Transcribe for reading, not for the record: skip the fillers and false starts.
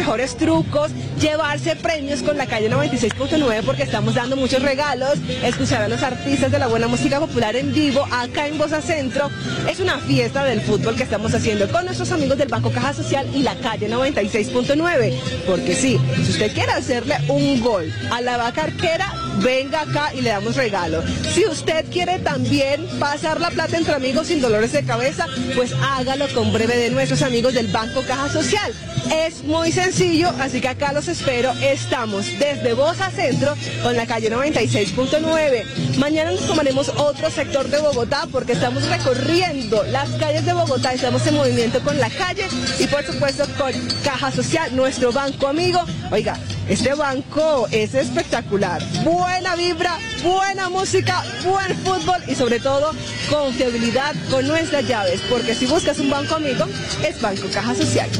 mejores trucos, llevarse premios con la calle 96.9 porque estamos dando muchos regalos, escuchar a los artistas de la buena música popular en vivo acá en Bosa Centro. Es una fiesta del fútbol que estamos haciendo con nuestros amigos del Banco Caja Social y la calle 96.9. Porque sí, si usted quiere hacerle un gol a la vaca arquera, venga acá y le damos regalo. Si usted quiere también pasar la plata entre amigos sin dolores de cabeza, pues hágalo con breve de nuestros amigos del Banco Caja Social. Es muy sencillo, así que acá los espero. Estamos desde Bosa Centro con la calle 96.9. Mañana nos tomaremos otro sector de Bogotá porque estamos recorriendo las calles de Bogotá. Estamos en movimiento con la calle y por supuesto con Caja Social, nuestro banco amigo. Oiga, este banco es espectacular. Buena vibra, buena música, buen fútbol y sobre todo confiabilidad con nuestras llaves. Porque si buscas un banco amigo, es Banco Caja Social.